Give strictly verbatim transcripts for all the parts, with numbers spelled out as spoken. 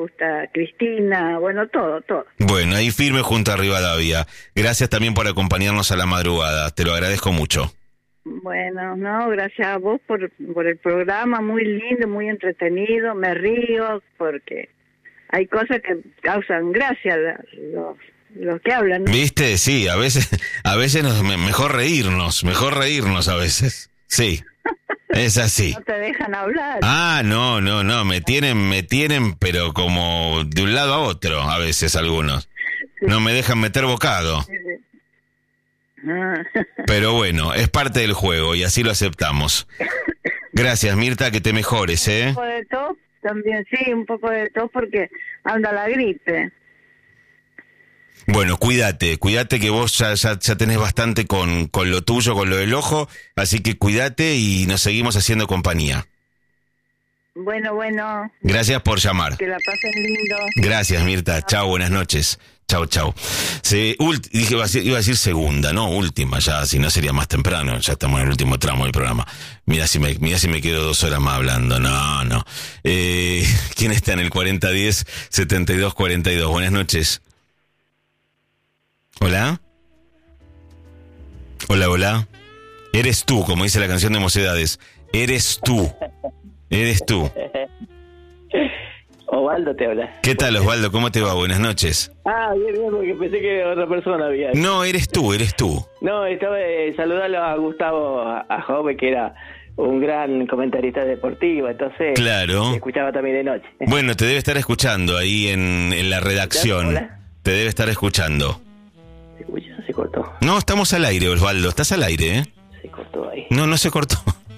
gusta Cristina, bueno, todo, todo. Bueno, ahí firme junto a Rivadavia. Gracias también por acompañarnos a la madrugada, te lo agradezco mucho. Bueno, no, gracias a vos por, por el programa, muy lindo, muy entretenido, me río porque hay cosas que causan gracia los, los que hablan, ¿no? ¿Viste? Sí, a veces, a veces nos, mejor reírnos, mejor reírnos a veces, sí. Es así. No te dejan hablar. Ah, no, no, no, me tienen, me tienen, pero como de un lado a otro, a veces algunos. Sí. No me dejan meter bocado. Sí, sí. Ah. Pero bueno, es parte del juego y así lo aceptamos. Gracias, Mirta, que te mejores, ¿eh? Un poco de tos, también, sí, un poco de tos porque anda la gripe. Bueno, cuídate, cuídate que vos ya, ya, ya tenés bastante con, con lo tuyo, con lo del ojo, así que cuídate y nos seguimos haciendo compañía. Bueno, bueno. Gracias por llamar. Que la pasen lindo. Gracias, Mirta. Chao, buenas noches. Chao, chao. Se, ult, dije, iba a, decir, iba a decir segunda, no, última, ya, si no sería más temprano, ya estamos en el último tramo del programa. Mira si me, mira si me quedo dos horas más hablando, no, no. Eh, ¿Quién está en el cuarenta diez setenta y dos cuarenta y dos? Buenas noches. ¿Hola? Hola, hola. Eres tú, como dice la canción de Mocedades. Eres tú. Eres tú. Osvaldo te habla. ¿Qué tal, Osvaldo? ¿Cómo te va? Buenas noches. Ah, bien, bien, porque pensé que otra persona había. No, eres tú, eres tú. No, estaba eh, saludando a Gustavo, a, a Jove, que era un gran comentarista deportivo, entonces claro. Escuchaba también de noche. Bueno, te debe estar escuchando ahí en, en la redacción. ¿Hola? Te debe estar escuchando. ¿Se escucha? Se cortó. No, estamos al aire, Osvaldo. Estás al aire, ¿eh? Se cortó ahí. No, no se cortó.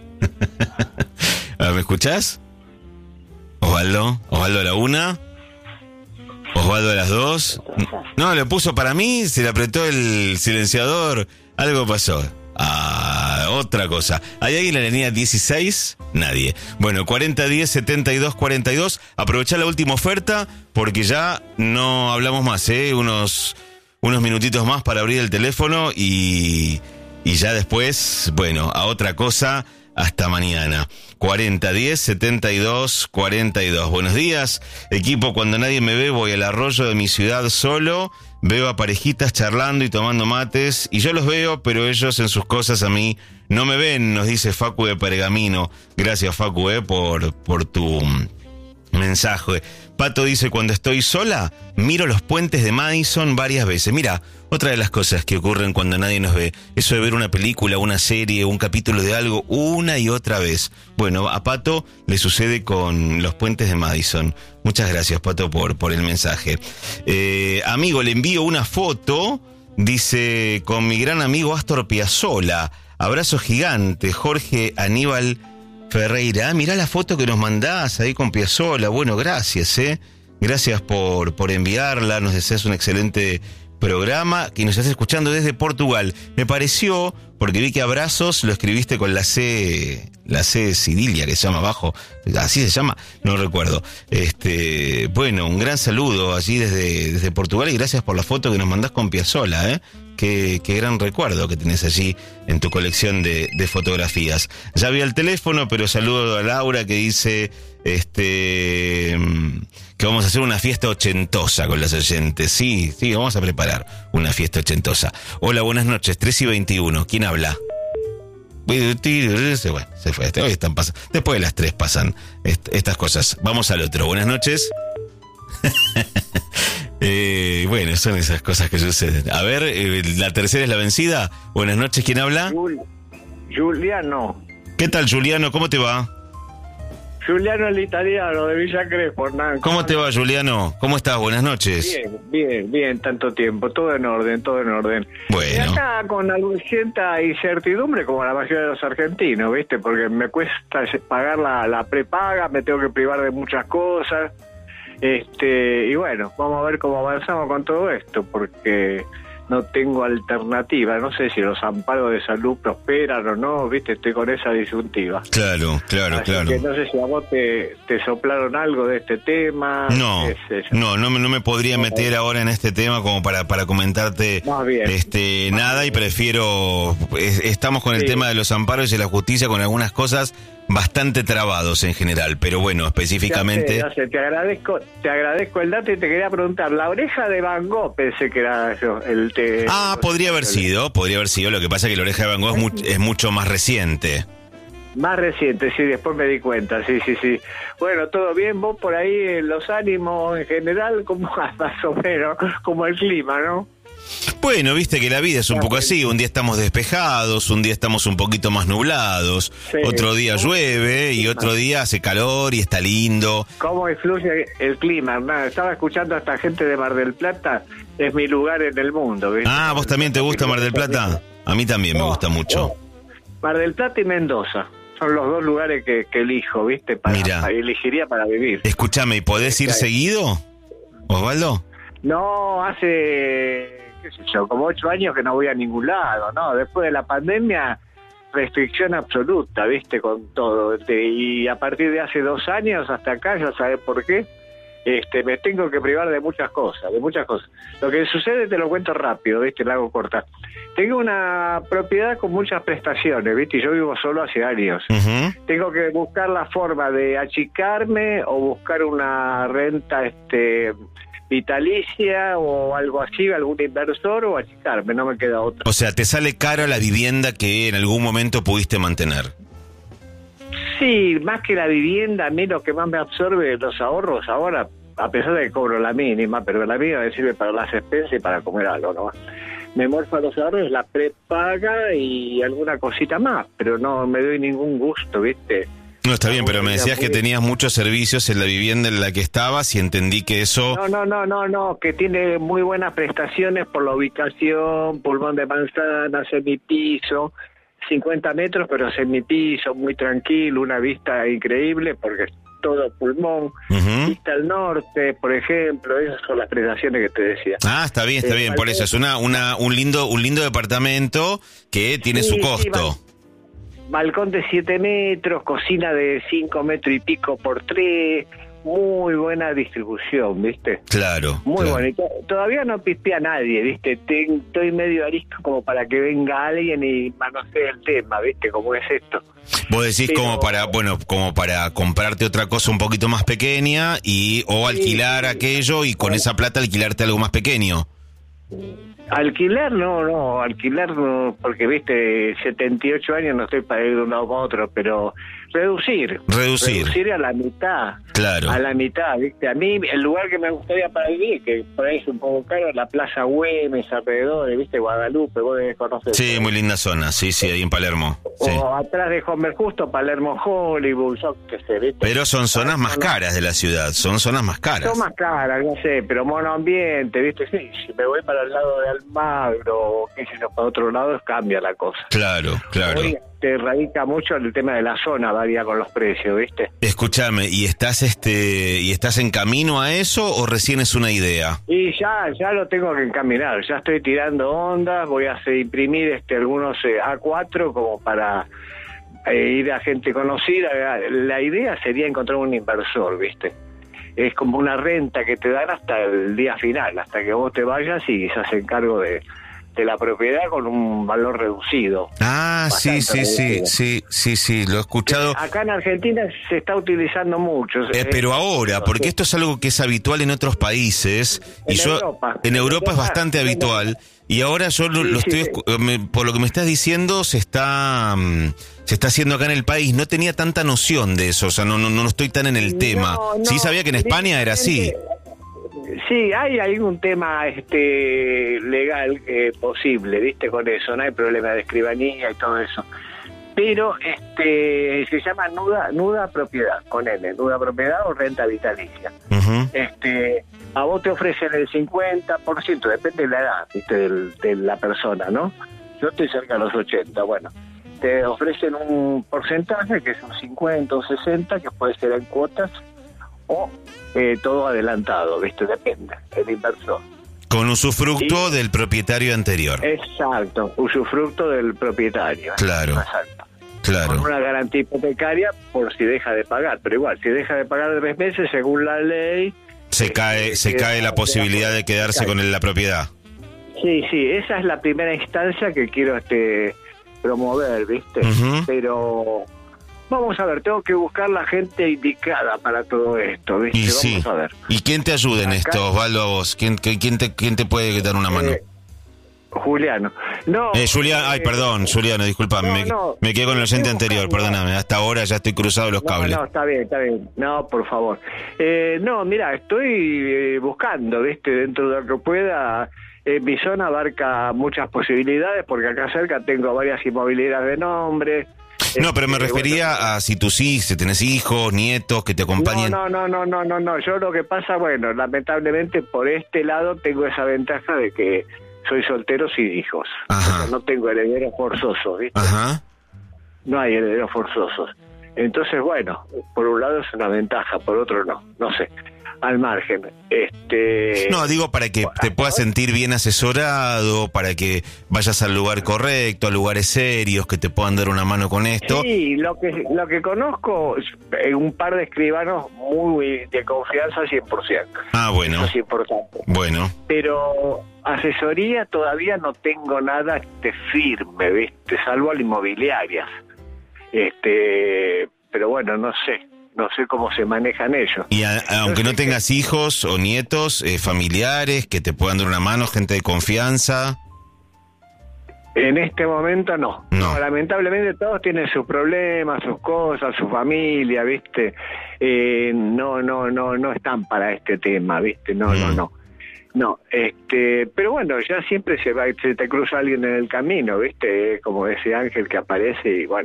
¿Me escuchás? Osvaldo, Osvaldo a la una, Osvaldo a las dos. No, lo puso para mí, se le apretó el silenciador, algo pasó. Ah, otra cosa. ¿Hay alguien en la línea dieciséis? Nadie. Bueno, cuarenta diez setenta y dos cuarenta y dos. Aprovechá la última oferta porque ya no hablamos más, ¿eh? Unos, unos minutitos más para abrir el teléfono y, y ya después, bueno, a otra cosa. Hasta mañana. cuarenta diez setenta y dos cuarenta y dos. Buenos días, equipo. Cuando nadie me ve, voy al arroyo de mi ciudad solo. Veo a parejitas charlando y tomando mates. Y yo los veo, pero ellos en sus cosas a mí no me ven, nos dice Facu de Pergamino. Gracias, Facu, eh, por, por tu mensaje. Pato dice, cuando estoy sola, miro los puentes de Madison varias veces. Mira, otra de las cosas que ocurren cuando nadie nos ve, eso de ver una película, una serie, un capítulo de algo, una y otra vez. Bueno, a Pato le sucede con los puentes de Madison. Muchas gracias, Pato, por, por el mensaje. Eh, amigo, le envío una foto, dice, con mi gran amigo Astor Piazzolla. Abrazo gigante, Jorge Aníbal Ferreira. Ah, mirá la foto que nos mandás ahí con Piazzolla. Bueno, gracias, eh. Gracias por, por enviarla. Nos deseas un excelente programa que nos estás escuchando desde Portugal. Me pareció, porque vi que abrazos lo escribiste con la C, la C Cidilia, que se llama abajo, así se llama, no recuerdo. Este, bueno, un gran saludo allí desde, desde Portugal y gracias por la foto que nos mandás con Piazzolla, ¿eh? Qué, qué gran recuerdo que tenés allí en tu colección de, de fotografías. Ya vi el teléfono, pero saludo a Laura que dice este que vamos a hacer una fiesta ochentosa con los oyentes. Sí, sí, vamos a preparar una fiesta ochentosa. Hola, buenas noches, tres y veintiuno. ¿Quién habla? Bueno, se fue. Hoy están pasando. Después de las tres pasan est- estas cosas. Vamos al otro. Buenas noches. Eh, bueno, son esas cosas que suceden. A ver, eh, la tercera es la vencida. Buenas noches, ¿quién habla? Jul- Juliano. ¿Qué tal, Juliano? ¿Cómo te va? Juliano el italiano de Villa Crespo, Hernán. ¿Cómo te va, Juliano? ¿Cómo estás? Buenas noches. Bien, bien, bien, tanto tiempo. Todo en orden, todo en orden. Bueno. Y acá con alguna cierta incertidumbre, como la mayoría de los argentinos, ¿viste? Porque me cuesta pagar la, la prepaga, me tengo que privar de muchas cosas. Este, y bueno, vamos a ver cómo avanzamos con todo esto, porque no tengo alternativa. No sé si los amparos de salud prosperan o no, viste, estoy con esa disyuntiva. Claro, claro, Así claro. que no sé si a vos te, te soplaron algo de este tema. No, Es eso. no, no, me- no me podría meter ahora en este tema como para, para comentarte Más bien. este nada y prefiero, es- estamos con el Sí. tema de los amparos y de la justicia con algunas cosas bastante trabados en general, pero bueno, específicamente... Ya sé, ya sé, te agradezco, te agradezco el dato y te quería preguntar, la oreja de Van Gogh pensé que era yo, el te... Ah, podría haber sido, podría haber sido, lo que pasa es que la oreja de Van Gogh es, much- es mucho más reciente. Más reciente, sí, después me di cuenta, sí, sí, sí. Bueno, todo bien, vos por ahí, eh, los ánimos en general, como más o menos, como el clima, ¿no? Bueno, viste que la vida es un poco así, un día estamos despejados, un día estamos un poquito más nublados, Sí. otro día llueve y otro día hace calor y está lindo. ¿Cómo influye el clima, hermano? Estaba escuchando a esta gente de Mar del Plata, es mi lugar en el mundo, ¿viste? Ah, ¿vos también te gusta Mar del Plata? A mí también me gusta mucho. Mar del Plata y Mendoza son los dos lugares que, que elijo, ¿viste? Para, Mirá. para- elegiría para vivir. Escúchame, ¿y podés ir Sí. seguido, Osvaldo? No, hace, qué sé yo, como ocho años que no voy a ningún lado, ¿no? Después de la pandemia, restricción absoluta, ¿viste? Con todo. Este, y a partir de hace dos años hasta acá, ya sabés por qué, este, me tengo que privar de muchas cosas, de muchas cosas. Lo que sucede te lo cuento rápido, ¿viste? La hago corta. Tengo una propiedad con muchas prestaciones, ¿viste? Y yo vivo solo hace años. Ujú. Tengo que buscar la forma de achicarme o buscar una renta este vitalicia o algo así, algún inversor o achicarme, no me queda otra. O sea, te sale caro la vivienda que en algún momento pudiste mantener. Sí, más que la vivienda, a mí lo que más me absorbe los ahorros ahora, a pesar de que cobro la mínima, pero la mínima me sirve para las expensas y para comer algo, ¿no? Me morfa los ahorros, la prepaga y alguna cosita más, pero no me doy ningún gusto, ¿viste? No, está bien, pero me decías que Muy- tenías muchos servicios en la vivienda en la que estabas y entendí que eso... No, no, no, no, no, que tiene muy buenas prestaciones por la ubicación, pulmón de manzana, semipiso, cincuenta metros, pero semipiso, muy tranquilo, una vista increíble porque es todo pulmón, Ujú. vista al norte, por ejemplo, esas son las prestaciones que te decía. Ah, está bien, está Eh, bien, por eso es una, una, un lindo, un lindo departamento que tiene Sí, su sí, costo. Balcón de siete metros, cocina de cinco metros y pico por tres, muy buena distribución, ¿viste? Claro. Muy claro. bueno, y to- todavía no pispea a nadie, ¿viste? Te- Estoy medio arisco como para que venga alguien y manosee el tema, ¿viste? ¿Cómo es esto? Vos decís Pero- como para, bueno, como para comprarte otra cosa un poquito más pequeña y o alquilar aquello y con esa plata alquilarte algo más pequeño. Alquilar, no, no, alquilar no, porque, ¿viste? setenta y ocho años no estoy para ir de un lado para otro, pero reducir. Reducir. Reducir a la mitad. Claro. A la mitad, ¿viste? A mí, el lugar que me gustaría para vivir, que por ahí es un poco caro, es la Plaza Güemes, alrededor, ¿viste? Guadalupe, vos debes conocer. Sí, muy linda zona, sí, sí, ahí en Palermo. Sí. O atrás de Homer Justo, Palermo Hollywood, yo qué sé, ¿viste? Pero son zonas más caras de la ciudad, son zonas más caras. Son más caras, no sé, pero monoambiente, ¿viste? Sí, si me voy para el lado de Almagro o qué sé yo, para otro lado, cambia la cosa. Claro, claro. Hoy te radica mucho el tema de la zona, varía con los precios, ¿viste? Escúchame, ¿y estás este y estás en camino a eso o recién es una idea? Y ya ya lo tengo que encaminar, ya estoy tirando ondas, voy a hacer, imprimir este algunos eh, A cuatro como para eh, ir a gente conocida. La idea sería encontrar un inversor, ¿viste? Es como una renta que te dan hasta el día final, hasta que vos te vayas y se hace cargo de, de la propiedad con un valor reducido. Ah, sí, Bastante sí, sí, reducido. sí, sí, sí, lo he escuchado. Acá en Argentina se está utilizando mucho. Eh, pero ahora, porque esto es algo que es habitual en otros países y En yo Europa. en Europa es Europa, bastante en habitual y ahora yo lo, Sí, lo sí, estoy sí. escu- me- por lo que me estás diciendo se está mm, se está haciendo acá en el país. No tenía tanta noción de eso, o sea, no no, no estoy tan en el No, tema. no, Sí sabía que en España era así. Sí, hay algún tema este legal eh, posible, ¿viste? Con eso, no hay problema de escribanía y todo eso. Pero este se llama nuda nuda propiedad, con N, nuda propiedad o renta vitalicia. Ujú. Este, a vos te ofrecen el cincuenta por ciento, depende de la edad, ¿viste? Del- de la persona, ¿no? Yo estoy cerca de los ochenta, bueno. Te ofrecen un porcentaje que es un cincuenta o sesenta, que puede ser en cuotas o eh, todo adelantado, ¿viste? Depende, el inversor. Con usufructo y, del propietario anterior. Exacto, usufructo del propietario. Claro. Exacto. Claro. Con una garantía hipotecaria por si deja de pagar, pero igual, si deja de pagar tres meses, según la ley... Se eh, cae, se queda, cae la posibilidad de quedarse cae. con el, la propiedad. Sí, sí, esa es la primera instancia que quiero este promover, ¿viste? Uh-huh. Pero vamos a ver, tengo que buscar la gente indicada para todo esto, ¿viste? Y vamos sí. a ver. ¿Y quién te ayuda en Acá, esto, Osvaldo, a vos? ¿Quién, quién, te, ¿Quién te puede dar una mano? Eh, Juliano. No. Eh, Juliano, ay, eh, perdón, Juliano, disculpame, no, me, no, me quedé con el oyente anterior, buscando. perdóname, hasta ahora ya estoy cruzado los No, cables. no, está bien, está bien. No, por favor. Eh, no, mira, estoy eh, buscando, ¿viste? Dentro de lo que pueda. Eh, mi zona abarca muchas posibilidades porque acá cerca tengo varias inmobiliarias de nombre. No, pero me Este, refería bueno, a si tus hijos, si tenés hijos, nietos, que te acompañen. No, no, no, no, no, no. Yo lo que pasa, bueno, lamentablemente por este lado tengo esa ventaja de que soy soltero sin hijos. Ajá. O sea, no tengo herederos forzosos, ¿viste? Ajá. No hay herederos forzosos. Entonces, bueno, por un lado es una ventaja, por otro no, no sé. Al margen, este... No, digo para que te puedas sentir bien asesorado, para que vayas al lugar correcto, a lugares serios, que te puedan dar una mano con esto. Sí, lo que lo que conozco es un par de escribanos muy de confianza cien por ciento. Ah, bueno. Eso es importante. Bueno. Pero asesoría todavía no tengo nada este, firme, ¿viste? Salvo a las inmobiliarias. Este, pero bueno, no sé. No sé cómo se manejan ellos. Y a, aunque no tengas hijos o nietos, eh, familiares, que te puedan dar una mano, gente de confianza. En este momento no. No. No, lamentablemente todos tienen sus problemas, sus cosas, su familia, ¿viste? Eh, no, no, no, no están para este tema, ¿viste? No, Mm. no, no. No, este, pero bueno, ya siempre se va, se te cruza alguien en el camino, ¿viste? Como ese ángel que aparece y bueno.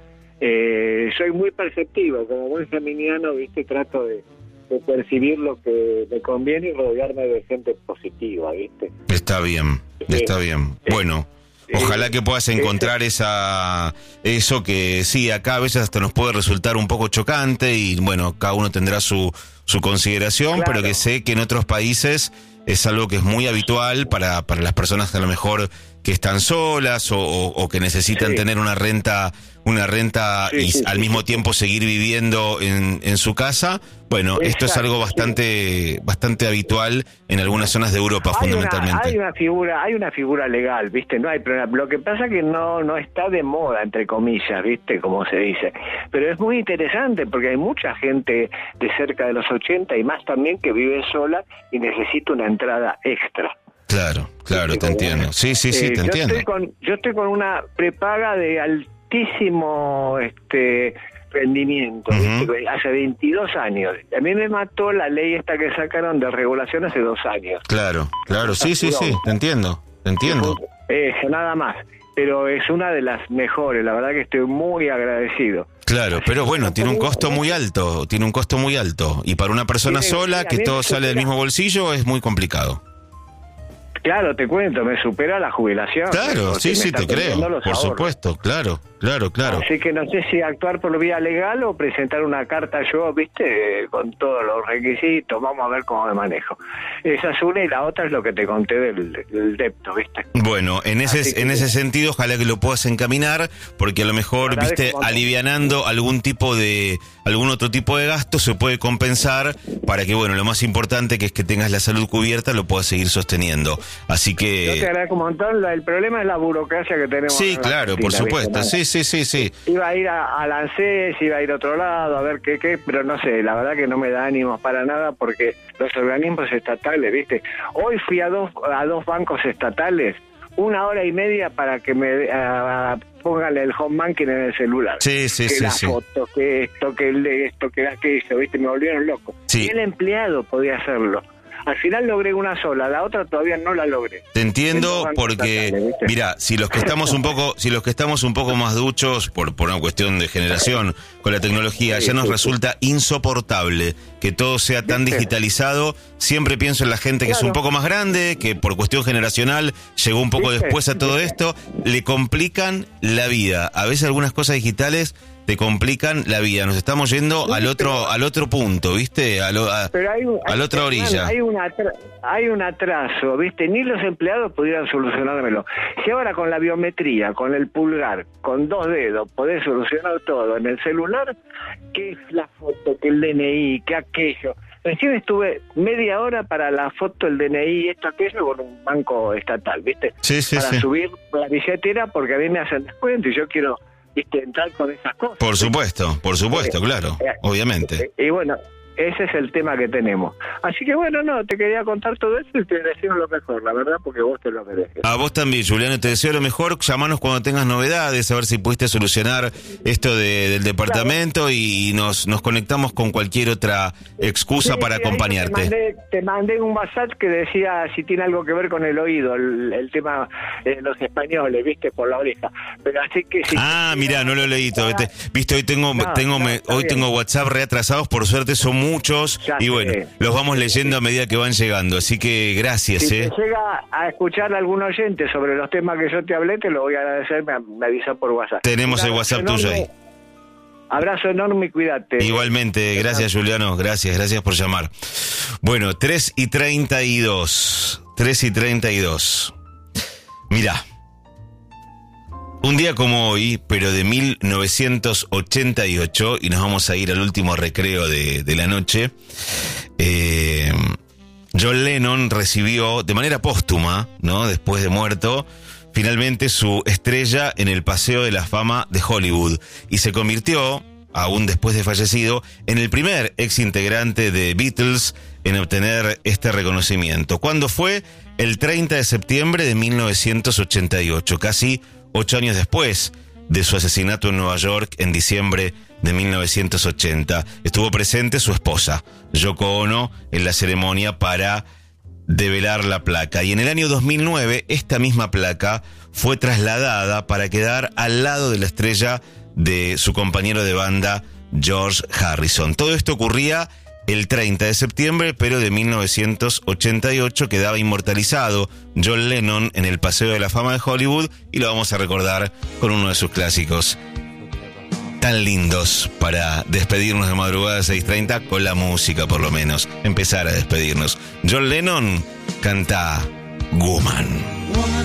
Eh, soy muy perceptivo, como buen geminiano, ¿viste? Trato de, de percibir lo que me conviene y rodearme de gente positiva, ¿viste? Está bien, está bien. Bueno, ojalá que puedas encontrar esa eso que sí, acá a veces hasta nos puede resultar un poco chocante y bueno, cada uno tendrá su, su consideración, Claro. pero que sé que en otros países es algo que es muy habitual para, para las personas que a lo mejor que están solas o, o, o que necesitan Sí. tener una renta una renta Sí, y sí, al sí, mismo sí. tiempo seguir viviendo en, en su casa. Bueno, esto es Exacto, algo bastante bastante habitual en algunas zonas de Europa, Hay una, fundamentalmente. hay una figura, hay una figura legal, ¿viste? No hay problema. Lo que pasa es que no no está de moda, entre comillas, ¿viste? Como se dice. Pero es muy interesante porque hay mucha gente de cerca de los ochenta y más también que vive sola y necesita una entrada extra. Claro, claro, ¿Viste? te Como- entiendo. Sí, sí, sí, Eh, te yo entiendo. Estoy con, yo estoy con una prepaga de altísimo este rendimiento, Ujú. ¿viste? Hace veintidós años. A mí me mató la ley esta que sacaron de regulación hace dos años. Claro, claro, sí, sí, sí, te entiendo, te entiendo. Eso, nada más. Pero es una de las mejores, la verdad que estoy muy agradecido. Claro, pero bueno, tiene un costo muy alto, tiene un costo muy alto. Y para una persona Tiene- sola, sí, a que mí todo me sale del supera. mismo bolsillo, es muy complicado. Claro, te cuento, me supera la jubilación. Claro, porque sí, me sí, está te creo, comiendo los por ahorros. supuesto, claro, claro, claro. Así que no sé si actuar por vía legal o presentar una carta yo, viste, eh, con todos los requisitos, vamos a ver cómo me manejo. Esa es una y la otra es lo que te conté del, del depto, viste. Bueno, en Así ese que- en ese sentido, ojalá que lo puedas encaminar, porque a lo mejor, Agradezco viste, un montón. alivianando algún tipo de algún otro tipo de gasto se puede compensar para que, bueno, lo más importante que es que tengas la salud cubierta, lo puedas seguir sosteniendo. Así Yo te que agradezco un montón, la- el problema es la burocracia que tenemos. sí, en la claro, por Argentina, ¿viste? supuesto. Sí, sí, sí, sí. Iba a ir a, a la ANSES, iba a ir a otro lado, a ver qué, qué, pero no sé, la verdad que no me da ánimos para nada porque los organismos estatales, ¿viste? Hoy fui a dos a dos bancos estatales, una hora y media para que me ah, pongan el home banking en el celular. Sí, sí, que sí, la sí. foto, que esto, que el de esto, que aquello, ¿viste? Me volvieron loco. Sí. Y el empleado podía hacerlo. Al final logré una sola, la otra todavía no la logré. Te entiendo Bancos porque, estatales, ¿viste? mira, si los que estamos un poco, si los que estamos un poco más duchos por, por una cuestión de generación con la tecnología, Sí, ya nos sí, sí. resulta insoportable que todo sea tan ¿Viste? digitalizado. Siempre pienso en la gente que es Claro. un poco más grande, que por cuestión generacional llegó un poco ¿Viste? después a todo ¿Viste? esto, le complican la vida. A veces algunas cosas digitales te complican la vida. Nos estamos yendo al otro al otro punto, ¿viste? A, lo, a, Pero hay un, a la otra hay, orilla. Hay, un atra- hay un atraso, ¿viste? Ni los empleados pudieran solucionármelo. Si ahora con la biometría, con el pulgar, con dos dedos, podés solucionar todo en el celular, ¿qué es la foto, que el D N I, que aquello? Recién estuve media hora para la foto, el D N I, esto, aquello, con un banco estatal, ¿viste? Sí, sí, para sí. subir la billetera, porque a mí me hacen descuento y yo quiero, ¿viste?, entrar con esas cosas. Por supuesto, por supuesto, claro, Eh, obviamente. Y bueno, ese es el tema que tenemos. Así que bueno, no, te quería contar todo eso y te deseo lo mejor, la verdad, porque vos te lo mereces. A vos también, Juliano, te deseo lo mejor. Llamanos cuando tengas novedades, a ver si pudiste solucionar esto de, del departamento y nos, nos conectamos con cualquier otra excusa Sí, para sí, ahí acompañarte. Te mandé, te mandé un WhatsApp que decía si tiene algo que ver con el oído, el, el tema de los españoles, viste, por la oreja. Pero así que si Ah, mirá, no lo he leído. Viste, viste, hoy tengo, No, tengo, no, me- está hoy bien. tengo WhatsApp reatrasados, por suerte son muchos Ya y bueno, sé. los vamos leyendo a medida que van llegando. Así que gracias, Si eh. te llega a escuchar algún oyente sobre los temas que yo te hablé, te lo voy a agradecer, me, me avisa por WhatsApp. Tenemos Un el abrazo WhatsApp tuyo enorme, ahí. Abrazo enorme y cuídate. Igualmente, gracias Juliano, gracias, gracias por llamar. Bueno, tres y treinta y dos, tres y treinta y dos. Mirá, un día como hoy, pero de mil novecientos ochenta y ocho, y nos vamos a ir al último recreo de, de la noche, eh, John Lennon recibió de manera póstuma, ¿no?, después de muerto, finalmente su estrella en el Paseo de la Fama de Hollywood y se convirtió, aún después de fallecido, en el primer ex integrante de Beatles en obtener este reconocimiento. ¿Cuándo fue? El treinta de septiembre de mil novecientos ochenta y ocho, casi ocho años después de su asesinato en Nueva York en diciembre de mil novecientos ochenta. Estuvo presente su esposa, Yoko Ono, en la ceremonia para develar la placa. Y en el año dos mil nueve, esta misma placa fue trasladada para quedar al lado de la estrella de su compañero de banda, George Harrison. Todo esto ocurría el treinta de septiembre, pero de mil novecientos ochenta y ocho quedaba inmortalizado John Lennon en el Paseo de la Fama de Hollywood y lo vamos a recordar con uno de sus clásicos tan lindos para despedirnos de madrugada a seis treinta con la música, por lo menos, empezar a despedirnos. John Lennon canta